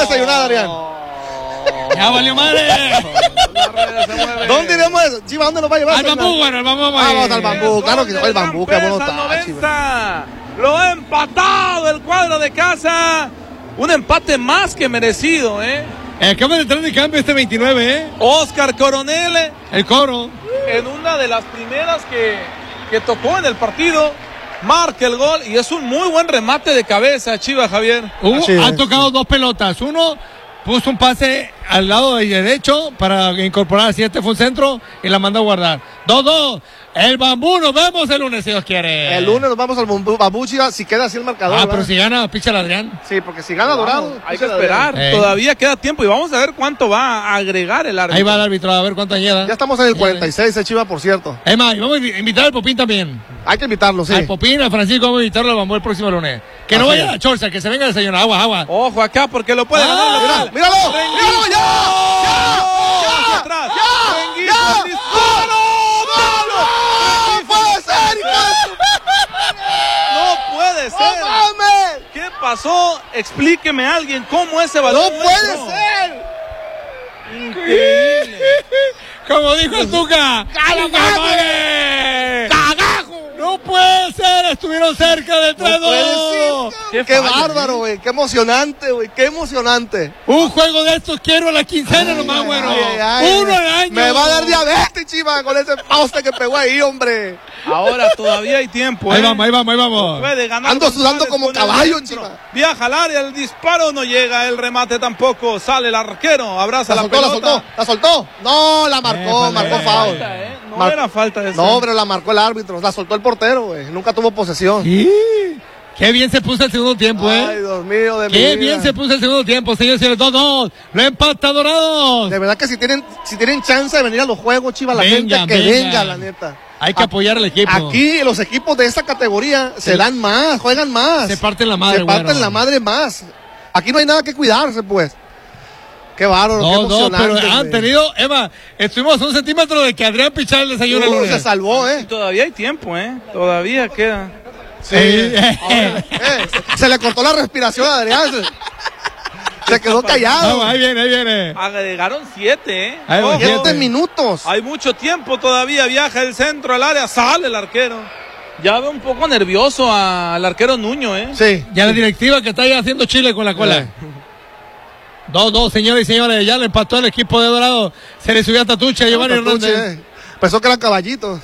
desayunar, Adrián. Ya valió madre. ¿Dónde iremos eso? Chiva, ¿dónde nos va a llevar? Al bambú, bueno, el bambú. Vamos al bambú, claro que no, el bambú, qué bueno está, 90. Lo ha empatado el cuadro de casa. Un empate más que merecido, Acaba de entrar de cambio este 29, Oscar Coronel. El coro. En una de las primeras que tocó en el partido. Marca el gol y es un muy buen remate de cabeza, Chiva, Javier. Han tocado dos pelotas. Uno puso un pase al lado derecho para incorporar, si este fue un centro, y la manda a guardar. 2-2. El bambú, nos vemos el lunes si Dios quiere. El lunes nos vamos al bambú, Chiva, si queda así el marcador. Pero si gana, picha el Adrián. Sí, porque si gana Dorado, hay que esperar. Todavía queda tiempo y vamos a ver cuánto va a agregar el árbitro. Ahí va el árbitro, a ver cuánto lleva. Ya estamos en el 46, Chiva, por cierto. Es más, vamos a invitar al Popín también. Hay que invitarlo, sí. Al Popín, al Francisco, vamos a invitarlo al bambú el próximo lunes. Que no vaya a la chorza, que se venga a desayunar. Agua. Ojo acá, porque lo puede ganar. ¡Míralo! ¡Ya! ¡Atrás! ¡Ya! ¡No puede ser! ¡No mames! ¿Qué pasó? Explíqueme a alguien cómo ese balón. ¡No puede ser! Increíble. Como dijo el Tuca. ¡Cagajo! No puede ser, estuvieron cerca de 3-2. Qué bárbaro, güey. Qué emocionante, güey. Qué emocionante. Un juego de estos quiero a la quincena nomás, bueno. Uno al año. Me va a dar diabetes, Chiva, con ese poste que pegó ahí, hombre. Ahora todavía hay tiempo. Ahí vamos. Puede ganar. Ando sudando como caballo, Chiva. Viaja al área, el disparo no llega, el remate tampoco. Sale el arquero, abraza la pelota. La soltó. No, la marcó, marcó foul. No era falta de eso. No, pero la marcó el árbitro. La soltó el portero, güey. Nunca tuvo posesión. Qué bien se puso el segundo tiempo, Ay, Dios mío, de mi Qué vida. bien se puso el segundo tiempo, señores y señores. 2-2. Lo empata Dorados. De verdad que si tienen chance de venir a los juegos, Chiva, la gente que venga, la neta. Hay que apoyar al equipo. Aquí los equipos de esta categoría se dan más, juegan más. Se parten la madre, Se parten la madre más. Aquí no hay nada que cuidarse, pues. Qué bárbaro, qué emocionante. Pero han tenido, Emma, estuvimos a 1 centímetro de que Adrián pichara el desayuno el lunes. Se salvó, Todavía hay tiempo, Todavía queda. Sí. Se le cortó la respiración a Adrián. Se quedó callado. No, ahí viene. Agregaron 7, 7 minutos. Hay mucho tiempo todavía. Viaja el centro al área. Sale el arquero. Ya ve un poco nervioso al arquero Nuño, Sí. Ya la directiva que está ahí haciendo chile con la cola. 2-2, señores y señores. Ya le empató el equipo de Dorado. Se le subió a Tatuche a Giovanni Hernández. Pensó que eran caballitos.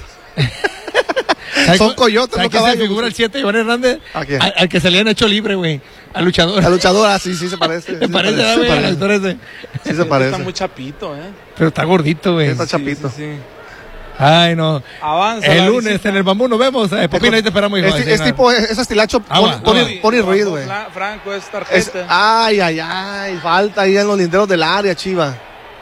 Son coyotes, no caballos. ¿Se figura el 7 Giovanni Hernández? Al que se le han hecho libre, güey. Al luchador. Al luchador, sí se parece. ¿Te parece, güey? Al actor ese. Sí se parece. Está muy chapito, Pero está gordito, güey. Está chapito. Sí. Ay, no. Avanza. El lunes en el bambú nos vemos. Popín, ahí te esperamos, hijo. Es tipo, es estilacho Pony Ruiz, güey. Franco es tarjeta. Ay. Falta ahí en los linderos del área, Chiva.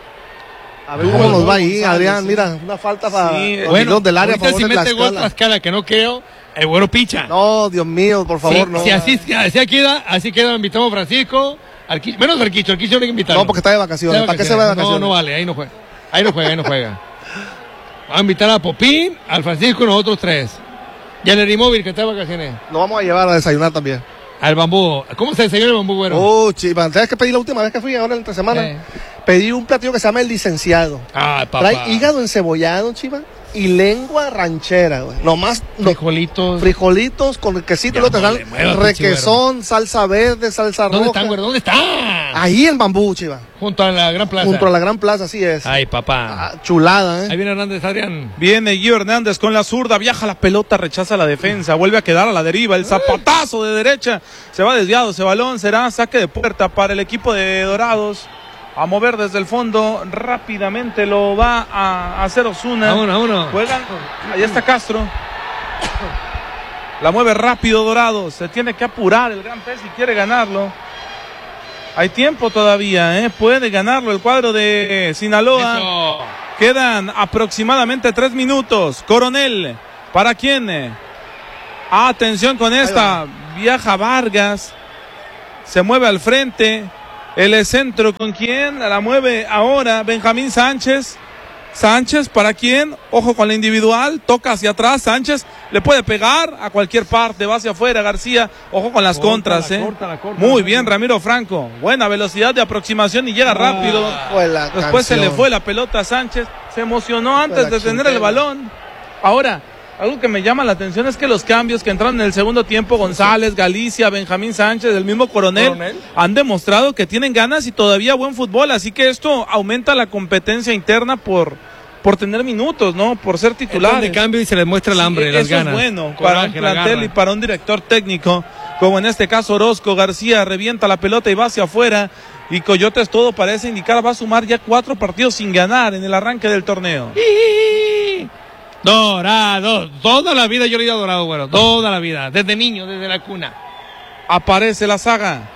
A ver cómo nos va ahí, Adrián. Mira, una falta para los linderos del área. Ahorita si mete gol Tlaxcala, que no creo, el güero picha. No, Dios mío, por favor, no. Si así queda, invitamos a Francisco. Menos al Quicho no hay que invitarlo. No, porque está de vacaciones. ¿Para qué se va de vacaciones? No vale, ahí no juega. Ahí no juega. Vamos a invitar a Popín, al Francisco y nosotros 3. Y al Erimóvil, que está de vacaciones. Lo vamos a llevar a desayunar también. Al bambú. ¿Cómo se desayuna el bambú, güero? Chiva. ¿Sabes qué pedí la última vez que fui ahora entre semana? Pedí un platillo que se llama el licenciado. Papá. Trae hígado encebollado, Chiva, y lengua ranchera, güey. Nomás. Frijolitos con el quesito. Lo te dan requesón, salsa verde, salsa roja. ¿Dónde están, güero? ¿Dónde están? Ahí en Bambú, Chiva. Junto a la Gran Plaza. Junto a la Gran Plaza, así es. Ay, papá. Chulada, Ahí viene Hernández, Adrián. Viene Guido Hernández con la zurda, viaja la pelota, rechaza la defensa, vuelve a quedar a la deriva, el zapatazo de derecha, se va desviado ese balón, será saque de puerta para el equipo de Dorados. A mover desde el fondo, rápidamente lo va a hacer Osuna. Uno. Juegan, ahí está Castro. La mueve rápido Dorados, se tiene que apurar el Gran Pez si quiere ganarlo. Hay tiempo todavía, puede ganarlo el cuadro de Sinaloa. Eso. Quedan aproximadamente 3 minutos. Coronel, ¿para quién? Atención con esta. Viaja Vargas. Se mueve al frente. El centro con quién. La mueve ahora Benjamín Sánchez. Sánchez, ¿para quién? Ojo con la individual, toca hacia atrás, Sánchez le puede pegar a cualquier parte, va hacia afuera, García, ojo con las contras, corta, muy bien Ramiro Franco, buena velocidad de aproximación y llega rápido, después se le fue la pelota a Sánchez, se emocionó antes de tener el balón. Ahora, algo que me llama la atención es que los cambios que entraron en el segundo tiempo, González, Galicia, Benjamín Sánchez, el mismo Coronel, han demostrado que tienen ganas y todavía buen fútbol, así que esto aumenta la competencia interna por tener minutos, ¿no? Por ser titulares. De cambio y se les muestra el hambre, las ganas. Eso es bueno para un plantel y para un director técnico, como en este caso Orozco. García revienta la pelota y va hacia afuera, y Coyotes todo parece indicar va a sumar ya 4 partidos sin ganar en el arranque del torneo. Dorado, toda la vida yo le he ido a Dorado, bueno, toda la vida, desde niño, desde la cuna. Aparece la saga.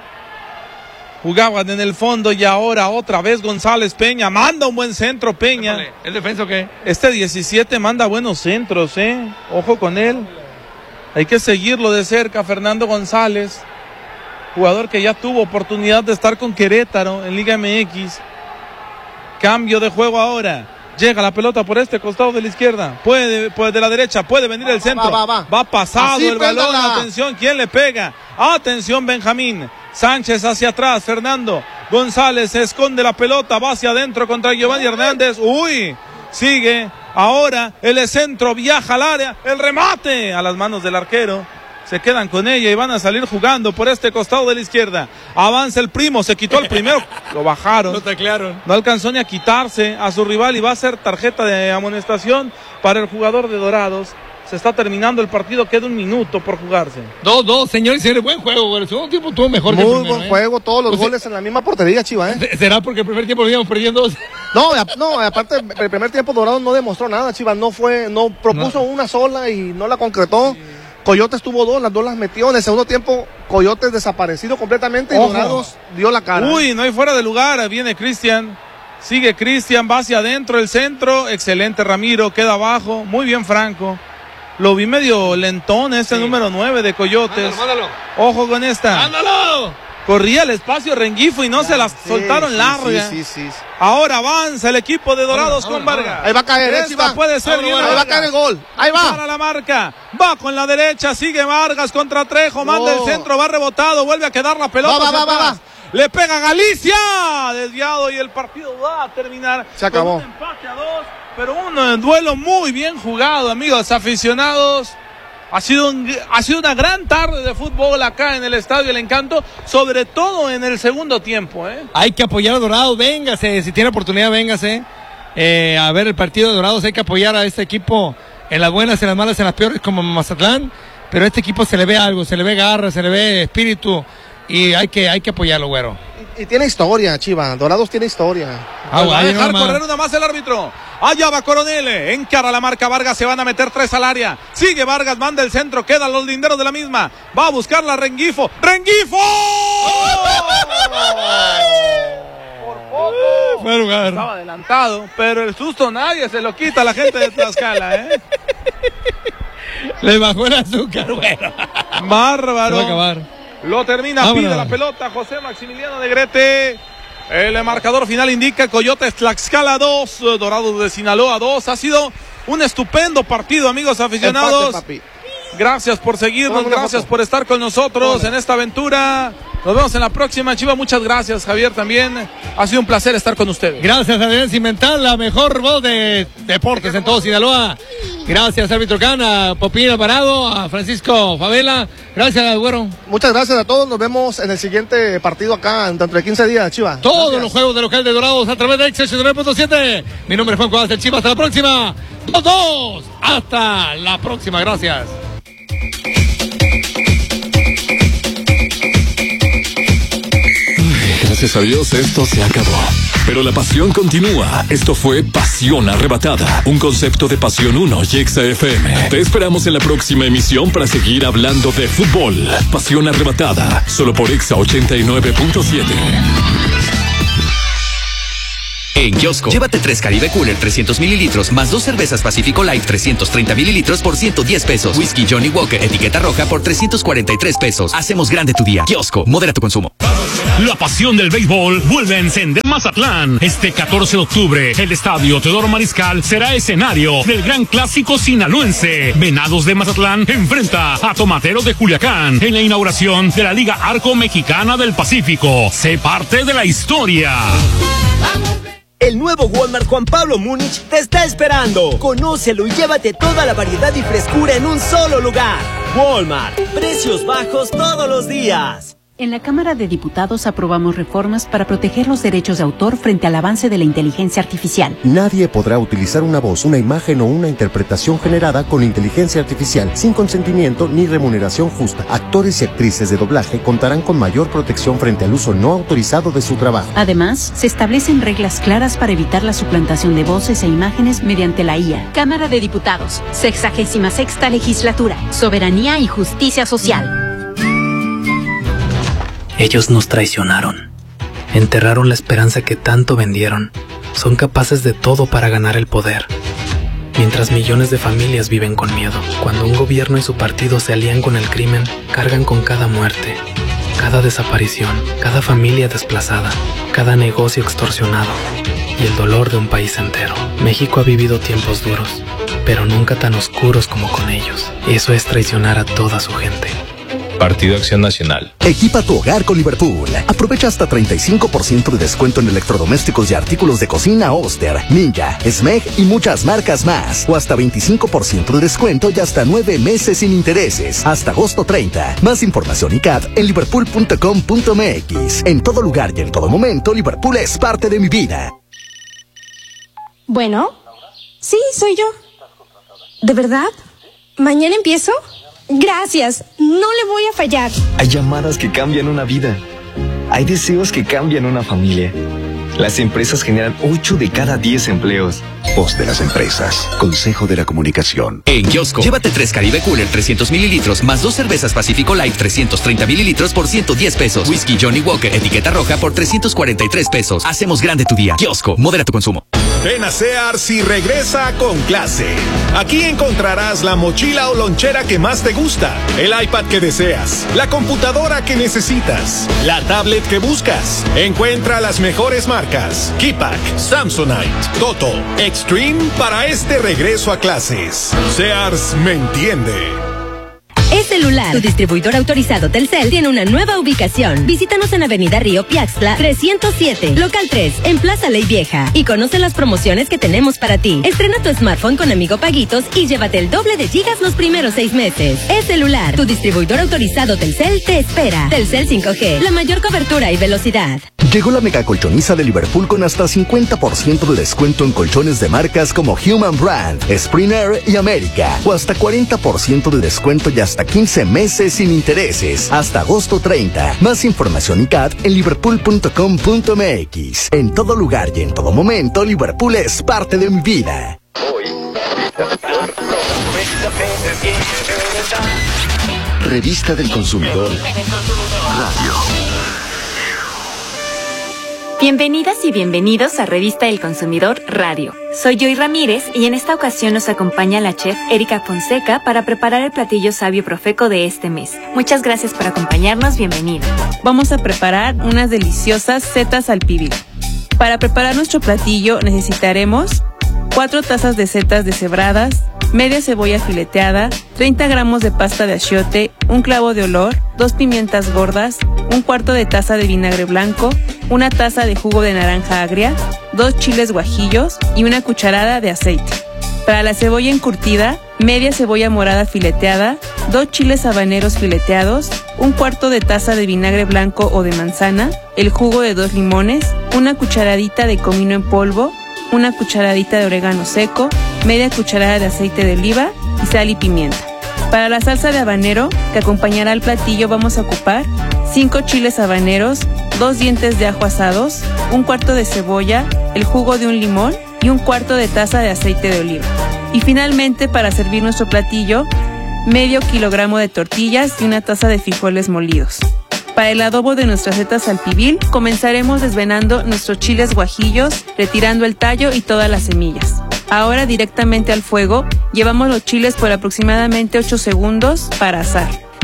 Jugaban en el fondo y ahora otra vez González Peña. Manda un buen centro, Peña. ¿El defensa o qué? Este 17 manda buenos centros, Ojo con él. Hay que seguirlo de cerca, Fernando González. Jugador que ya tuvo oportunidad de estar con Querétaro en Liga MX. Cambio de juego ahora. Llega la pelota por este costado de la izquierda. Puede de la derecha, puede venir el centro. Va pasado así el balón. Atención, ¿quién le pega? Atención, Benjamín. Sánchez hacia atrás, Fernando González se esconde la pelota, va hacia adentro contra Giovanni Hernández. Sigue. Ahora el centro viaja al área. El remate a las manos del arquero. Se quedan con ella y van a salir jugando por este costado de la izquierda. Avanza el Primo, se quitó el primero, lo bajaron. Lo taclearon. No alcanzó ni a quitarse a su rival y va a ser tarjeta de amonestación para el jugador de Dorados. Se está terminando el partido, queda 1 minuto por jugarse. 2-2, señores, buen juego, güey. El segundo tiempo estuvo mejor que el primero. Muy buen juego, todos los goles en la misma portería, Chivas, ¿Será porque el primer tiempo lo íbamos perdiendo? No, aparte, el primer tiempo Dorados no demostró nada, Chivas, no propuso una sola y no la concretó. Coyotes tuvo 2, las 2 las metió. En el segundo tiempo, Coyotes desaparecido completamente y Dorados dio la cara. No hay fuera de lugar, viene Cristian. Sigue Cristian, va hacia adentro, el centro, excelente Ramiro, queda abajo, muy bien Franco. Lo vi medio lentón, número 9 de Coyotes. Mándalo. Ojo con esta. ¡Mándalo! Corría el espacio Rengifo y no se las soltaron larga. Sí. Ahora avanza el equipo de Dorados con Vargas. Ahí va a caer, esta puede ser bien. Ahí va a caer el gol. Ahí va. Para la marca. Va con la derecha, sigue Vargas contra Trejo, manda el centro, va rebotado, vuelve a quedar la pelota. Va. Le pega Galicia, desviado y el partido va a terminar. Se acabó. Con un empate a 2, pero un duelo muy bien jugado, amigos aficionados. Ha sido una gran tarde de fútbol acá en el Estadio El Encanto, sobre todo en el segundo tiempo. Hay que apoyar a Dorados, véngase, si tiene oportunidad, véngase a ver el partido de Dorados. Hay que apoyar a este equipo en las buenas, en las malas, en las peores, como Mazatlán, pero a este equipo se le ve algo, se le ve garra, se le ve espíritu y hay que apoyarlo, güero. Y tiene historia, Chivas. Dorados tiene historia. Va a dejar correr una más el árbitro. Allá va Coronel. Encara la marca Vargas. Se van a meter 3 al área. Sigue Vargas. Manda el centro. Quedan los linderos de la misma. Va a buscarla Rengifo. ¡Rengifo! Por poco. Fue a lugar. Estaba adelantado. Pero el susto nadie se lo quita a la gente de Tlaxcala. Le bajó el azúcar, güero. Bárbaro. Va a acabar. Lo termina, pide la pelota José Maximiliano Negrete. El marcador final indica Coyotes Tlaxcala 2, Dorados de Sinaloa 2. Ha sido un estupendo partido, amigos aficionados. Gracias por seguirnos, gracias por estar con nosotros en esta aventura. Nos vemos en la próxima, Chiva. Muchas gracias, Javier, también. Ha sido un placer estar con ustedes. Gracias, Adrián Cimental, la mejor voz de deportes en todo Sinaloa. Gracias, árbitro Cana, a Popín Alvarado, a Francisco Favela. Gracias, güero. Muchas gracias a todos. Nos vemos en el siguiente partido acá dentro de 15 días, Chivas. Todos los juegos de local de Dorados a través de X89.7. Mi nombre es Juan Cuadras del Chivas. Hasta la próxima. 2-2. Hasta la próxima. Gracias. Gracias a Dios, esto se acabó. Pero la pasión continúa. Esto fue Pasión Arrebatada, un concepto de Pasión 1 y Exa FM. Te esperamos en la próxima emisión para seguir hablando de fútbol. Pasión Arrebatada, solo por Exa 89.7. En Kiosco, llévate 3 Caribe Cooler 300 mililitros más 2 cervezas Pacífico Light 330 mililitros por 110 pesos. Whisky Johnny Walker etiqueta roja por 343 pesos. Hacemos grande tu día. Kiosco, modera tu consumo. La pasión del béisbol vuelve a encender Mazatlán. Este 14 de octubre, el estadio Teodoro Mariscal será escenario del gran clásico sinaloense. Venados de Mazatlán enfrenta a Tomateros de Culiacán en la inauguración de la Liga Arco Mexicana del Pacífico. Sé parte de la historia. El nuevo Walmart Juan Pablo Múnich te está esperando. Conócelo y llévate toda la variedad y frescura en un solo lugar. Walmart, precios bajos todos los días. En la Cámara de Diputados aprobamos reformas para proteger los derechos de autor frente al avance de la inteligencia artificial. Nadie podrá utilizar una voz, una imagen o una interpretación generada con inteligencia artificial sin consentimiento ni remuneración justa. Actores y actrices de doblaje contarán con mayor protección frente al uso no autorizado de su trabajo. Además, se establecen reglas claras para evitar la suplantación de voces e imágenes mediante la IA. Cámara de Diputados, 66ª Legislatura, Soberanía y Justicia Social. Ellos nos traicionaron. Enterraron la esperanza que tanto vendieron. Son capaces de todo para ganar el poder. Mientras millones de familias viven con miedo. Cuando un gobierno y su partido se alían con el crimen, cargan con cada muerte, cada desaparición, cada familia desplazada, cada negocio extorsionado y el dolor de un país entero. México ha vivido tiempos duros, pero nunca tan oscuros como con ellos. Eso es traicionar a toda su gente. Partido Acción Nacional. Equipa tu hogar con Liverpool. Aprovecha hasta 35% de descuento en electrodomésticos y artículos de cocina Oster, Ninja, Smeg y muchas marcas más. O hasta 25% de descuento y hasta 9 meses sin intereses. Hasta agosto 30. Más información y CAT en liverpool.com.mx. En todo lugar y en todo momento, Liverpool es parte de mi vida. Bueno, sí, soy yo. ¿De verdad? ¿Mañana empiezo? Gracias, no le voy a fallar. Hay llamadas que cambian una vida. Hay deseos que cambian una familia. Las empresas generan 8 de cada 10 empleos. Voz de las empresas. Consejo de la Comunicación. En Kiosco, llévate 3 Caribe Cooler 300 mililitros más 2 cervezas Pacífico Light 330 mililitros por 110 pesos. Whisky Johnny Walker etiqueta roja por 343 pesos. Hacemos grande tu día. Kiosco, modera tu consumo. Ven a Sears y regresa con clase. Aquí encontrarás la mochila o lonchera que más te gusta, el iPad que deseas, la computadora que necesitas, la tablet que buscas. Encuentra las mejores marcas: Keypack, Samsonite, Toto, Extreme para este regreso a clases. Sears me entiende. Es Celular. Tu distribuidor autorizado Telcel tiene una nueva ubicación. Visítanos en Avenida Río Piaxtla 307, Local 3, en Plaza Ley Vieja. Y conoce las promociones que tenemos para ti. Estrena tu smartphone con Amigo Paguitos y llévate el doble de gigas los primeros 6 meses. Es Celular. Tu distribuidor autorizado Telcel te espera. Telcel 5G, la mayor cobertura y velocidad. Llegó la mega colchoniza de Liverpool con hasta 50% de descuento en colchones de marcas como Human Brand, Springer y América. O hasta 40% de descuento y hasta 15 meses sin intereses. Hasta agosto 30. Más información y CAT en liverpool.com.mx. En todo lugar y en todo momento, Liverpool es parte de mi vida. Revista del Consumidor Radio. Bienvenidas y bienvenidos a Revista del Consumidor Radio. Soy Joy Ramírez y en esta ocasión nos acompaña la chef Erika Fonseca para preparar el platillo sabio profeco de este mes. Muchas gracias por acompañarnos, bienvenida. Vamos a preparar unas deliciosas setas al pibil. Para preparar nuestro platillo necesitaremos 4 tazas de setas deshebradas, media cebolla fileteada, 30 gramos de pasta de achiote, un clavo de olor, 2 pimientas gordas, 1/4 de taza de vinagre blanco, 1 taza de jugo de naranja agria, 2 chiles guajillos y 1 cucharada de aceite. Para la cebolla encurtida, media cebolla morada fileteada, 2 chiles habaneros fileteados, 1/4 de taza de vinagre blanco o de manzana, el jugo de 2 limones, 1 cucharadita de comino en polvo, 1 cucharadita de orégano seco, media cucharada de aceite de oliva y sal y pimienta. Para la salsa de habanero que acompañará al platillo vamos a ocupar 5 chiles habaneros, 2 dientes de ajo asados, 1/4 de cebolla, el jugo de un limón y 1/4 de taza de aceite de oliva. Y finalmente, para servir nuestro platillo, medio kilogramo de tortillas y 1 taza de frijoles molidos. Para el adobo de nuestras setas al pibil, comenzaremos desvenando nuestros chiles guajillos, retirando el tallo y todas las semillas. Ahora directamente al fuego, llevamos los chiles por aproximadamente 8 segundos para asar.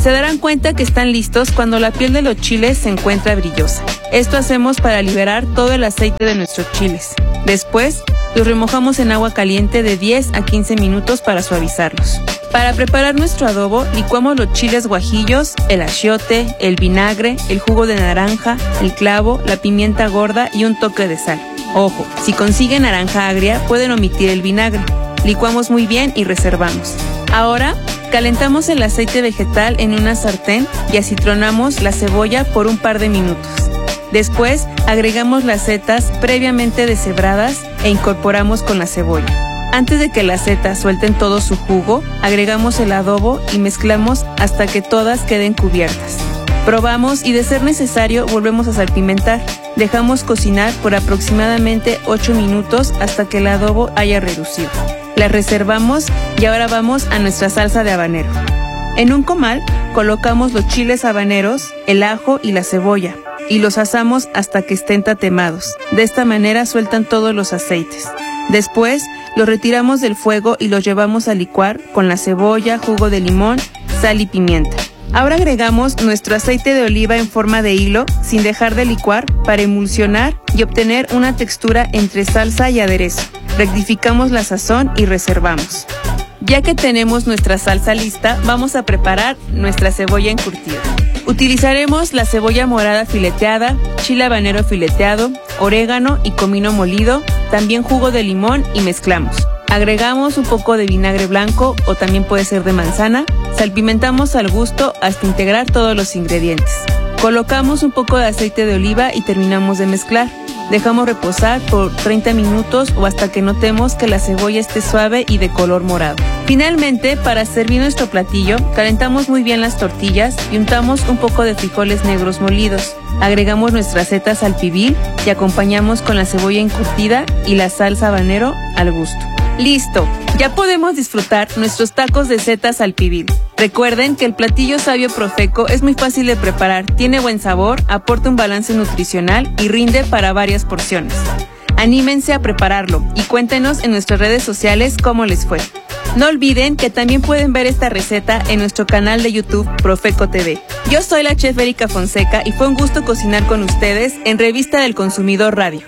Se darán cuenta que están listos cuando la piel de los chiles se encuentra brillosa. Esto hacemos para liberar todo el aceite de nuestros chiles. Después, los remojamos en agua caliente de 10 a 15 minutos para suavizarlos. Para preparar nuestro adobo, licuamos los chiles guajillos, el achiote, el vinagre, el jugo de naranja, el clavo, la pimienta gorda y un toque de sal. Ojo, si consiguen naranja agria, pueden omitir el vinagre. Licuamos muy bien y reservamos. Ahora, calentamos el aceite vegetal en una sartén y acitronamos la cebolla por un par de minutos. Después, agregamos las setas previamente deshebradas e incorporamos con la cebolla. Antes de que las setas suelten todo su jugo, agregamos el adobo y mezclamos hasta que todas queden cubiertas. Probamos y de ser necesario volvemos a salpimentar. Dejamos cocinar por aproximadamente 8 minutos hasta que el adobo haya reducido. La reservamos y ahora vamos a nuestra salsa de habanero. En un comal colocamos los chiles habaneros, el ajo y la cebolla y los asamos hasta que estén tatemados. De esta manera sueltan todos los aceites. Después los retiramos del fuego y los llevamos a licuar con la cebolla, jugo de limón, sal y pimienta. Ahora agregamos nuestro aceite de oliva en forma de hilo sin dejar de licuar para emulsionar y obtener una textura entre salsa y aderezo. Rectificamos la sazón y reservamos. Ya que tenemos nuestra salsa lista, vamos a preparar nuestra cebolla encurtida. Utilizaremos la cebolla morada fileteada, chile habanero fileteado, orégano y comino molido, también jugo de limón y mezclamos. Agregamos un poco de vinagre blanco o también puede ser de manzana. Salpimentamos al gusto hasta integrar todos los ingredientes. Colocamos un poco de aceite de oliva y terminamos de mezclar. Dejamos reposar por 30 minutos o hasta que notemos que la cebolla esté suave y de color morado. Finalmente, para servir nuestro platillo, calentamos muy bien las tortillas y untamos un poco de frijoles negros molidos. Agregamos nuestras setas al pibil y acompañamos con la cebolla encurtida y la salsa habanero al gusto. ¡Listo! Ya podemos disfrutar nuestros tacos de setas al pibil. Recuerden que el platillo Sabio Profeco es muy fácil de preparar, tiene buen sabor, aporta un balance nutricional y rinde para varias porciones. Anímense a prepararlo y cuéntenos en nuestras redes sociales cómo les fue. No olviden que también pueden ver esta receta en nuestro canal de YouTube Profeco TV. Yo soy la chef Erika Fonseca y fue un gusto cocinar con ustedes en Revista del Consumidor Radio.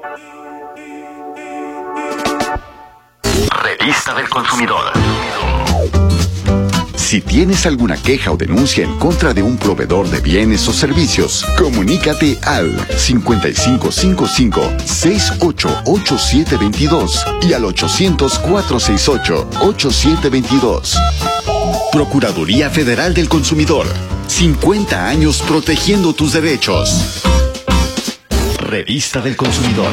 Revista del Consumidor. Si tienes alguna queja o denuncia en contra de un proveedor de bienes o servicios, comunícate al 5555-688722 y al 800-468-8722. Procuraduría Federal del Consumidor. 50 años protegiendo tus derechos. Revista del Consumidor.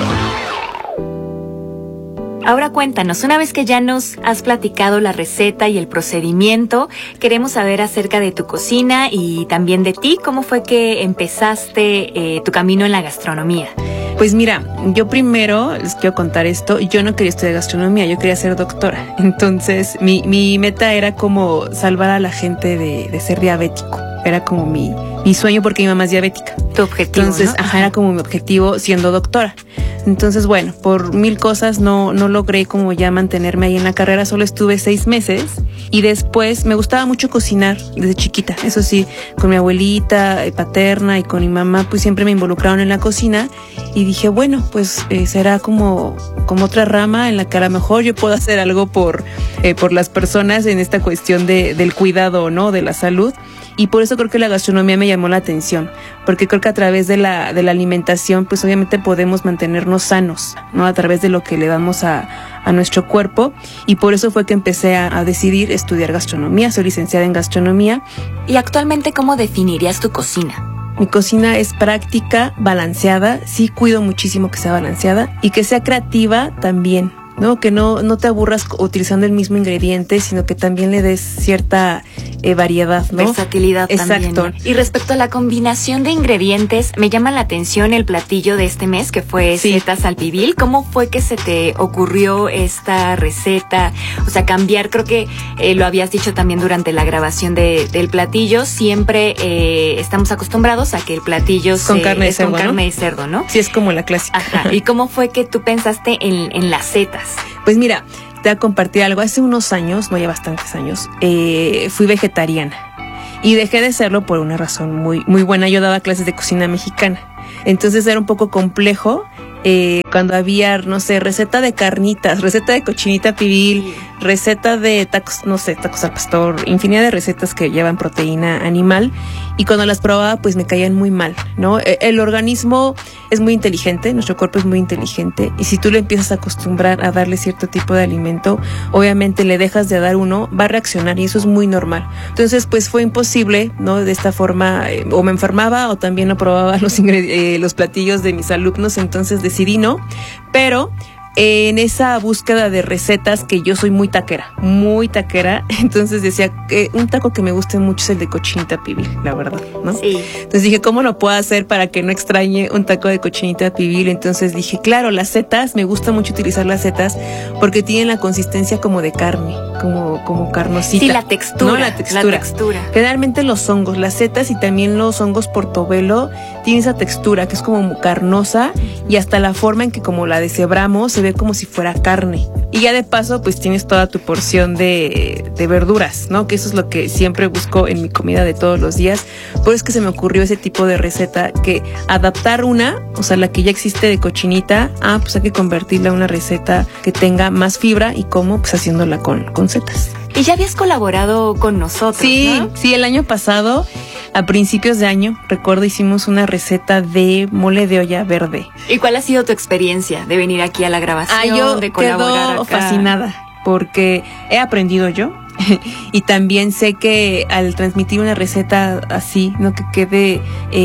Ahora cuéntanos, una vez que ya nos has platicado la receta y el procedimiento, queremos saber acerca de tu cocina y también de ti. ¿Cómo fue que empezaste tu camino en la gastronomía? Pues mira, yo primero les quiero contar esto. Yo no quería estudiar gastronomía, yo quería ser doctora. Entonces mi meta era como salvar a la gente de ser diabético. Era como mi sueño porque mi mamá es diabética. Tu objetivo, entonces, ¿no? Era como mi objetivo siendo doctora. Entonces, bueno, por 1000 cosas no logré como ya mantenerme ahí en la carrera. Solo estuve 6 meses y después me gustaba mucho cocinar desde chiquita. Eso sí, con mi abuelita paterna y con mi mamá pues siempre me involucraron en la cocina y dije, bueno, pues será como otra rama en la que a lo mejor yo puedo hacer algo por las personas en esta cuestión del cuidado, ¿no? De la salud. Y por eso creo que la gastronomía me llamó la atención, porque creo que a través de la alimentación, pues obviamente podemos mantenernos sanos, ¿no? A través de lo que le damos a nuestro cuerpo, y por eso fue que empecé a decidir estudiar gastronomía. Soy licenciada en gastronomía. ¿Y actualmente cómo definirías tu cocina? Mi cocina es práctica, balanceada, sí cuido muchísimo que sea balanceada y que sea creativa también, ¿no? Que no te aburras utilizando el mismo ingrediente, sino que también le des cierta variedad, ¿no? Versatilidad. Exacto. También, ¿no? Y respecto a la combinación de ingredientes, me llama la atención el platillo de este mes, que fue setas al pibil. ¿Cómo fue que se te ocurrió esta receta? O sea, cambiar, creo que lo habías dicho también durante la grabación del platillo, siempre estamos acostumbrados a que el platillo con carne de cerdo, con carne de cerdo, ¿no? Sí, es como la clásica. Ajá. ¿Y cómo fue que tú pensaste en las setas? Pues mira, te voy a compartir algo. Hace unos años, no ya bastantes años, fui vegetariana. y dejé de serlo por una razón muy, muy buena. Yo daba clases de cocina mexicana, entonces era un poco complejo. Cuando había, no sé, receta de carnitas, receta de cochinita pibil, receta de tacos, no sé, tacos al pastor, infinidad de recetas que llevan proteína animal, y cuando las probaba pues me caían muy mal, ¿no? El organismo es muy inteligente, nuestro cuerpo es muy inteligente, y si tú le empiezas a acostumbrar a darle cierto tipo de alimento, obviamente le dejas de dar uno, va a reaccionar, y eso es muy normal. Entonces pues fue imposible, ¿no? De esta forma, o me enfermaba o también no probaba los platillos de mis alumnos, entonces decidí no, pero en esa búsqueda de recetas, que yo soy muy taquera, entonces decía que un taco que me guste mucho es el de cochinita pibil, la verdad, ¿no? Sí. Entonces dije, ¿cómo lo puedo hacer para que no extrañe un taco de cochinita pibil? Entonces dije, claro, las setas, me gusta mucho utilizar las setas porque tienen la consistencia como de carne, como carnosita. Sí, la textura. ¿No? La textura. Generalmente los hongos, las setas y también los hongos portobelo tienen esa textura que es como carnosa, y hasta la forma en que como la deshebramos se ve como si fuera carne. Y ya de paso pues tienes toda tu porción de verduras, ¿no? Que eso es lo que siempre busco en mi comida de todos los días. Por eso es que se me ocurrió ese tipo de receta, que adaptar una, o sea, la que ya existe de cochinita, pues hay que convertirla a una receta que tenga más fibra. ¿Y cómo? Pues haciéndola con setas. Y ya habías colaborado con nosotros, sí, ¿no? Sí, el año pasado, a principios de año, recuerdo, hicimos una receta de mole de olla verde. ¿Y cuál ha sido tu experiencia de venir aquí a la grabación, yo de colaborar quedo acá? Fascinada, porque he aprendido yo y también sé que al transmitir una receta así, ¿no? Que quede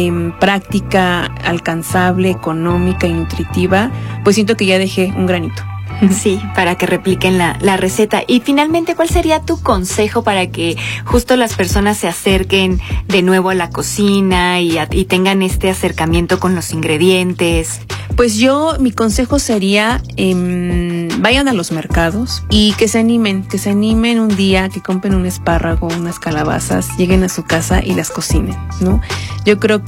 práctica, alcanzable, económica y nutritiva, pues siento que ya dejé un granito. Sí, para que repliquen la receta. Y finalmente, ¿cuál sería tu consejo para que justo las personas se acerquen de nuevo a la cocina y tengan este acercamiento con los ingredientes? Pues mi consejo sería, vayan a los mercados y que se animen un día, que compren un espárrago, unas calabazas, lleguen a su casa y las cocinen, ¿no? Yo creo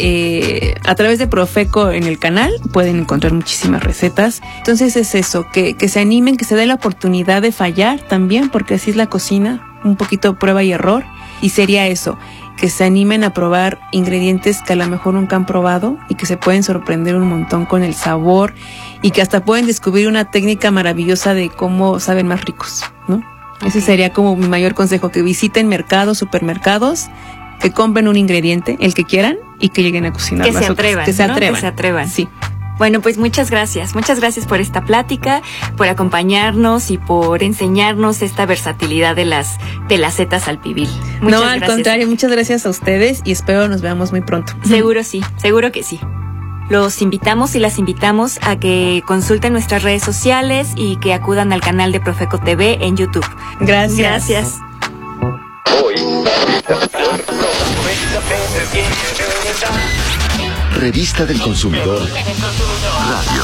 que a través de Profeco en el canal pueden encontrar muchísimas recetas. Entonces es eso, que se animen, que se den la oportunidad de fallar también, porque así es la cocina, un poquito prueba y error, y sería eso, que se animen a probar ingredientes que a lo mejor nunca han probado y que se pueden sorprender un montón con el sabor, y que hasta pueden descubrir una técnica maravillosa de cómo saben más ricos, ¿no? Ese sería como mi mayor consejo, que visiten mercados, supermercados, que compren un ingrediente, el que quieran, y que lleguen a cocinar. Que se atrevan, que se ¿no? atrevan. Que se atrevan. Sí. Bueno, pues muchas gracias por esta plática, por acompañarnos y por enseñarnos esta versatilidad de las setas al pibil. No, al contrario, muchas gracias a ustedes y espero nos veamos muy pronto. Seguro que sí. Los invitamos y las invitamos a que consulten nuestras redes sociales y que acudan al canal de Profeco TV en YouTube. Gracias. Revista del Consumidor Radio.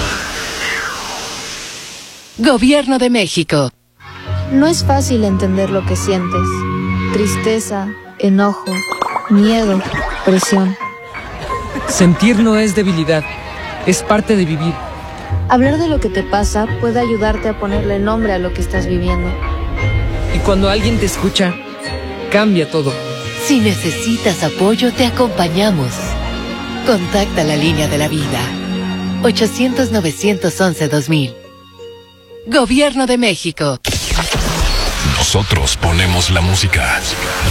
Gobierno de México. No es fácil entender lo que sientes. Tristeza, enojo, miedo, presión. Sentir no es debilidad, es parte de vivir. Hablar de lo que te pasa puede ayudarte a ponerle nombre a lo que estás viviendo. Y cuando alguien te escucha, cambia todo. Si necesitas apoyo, te acompañamos. Contacta la línea de la vida. 800-911-2000. Gobierno de México. Nosotros ponemos la música.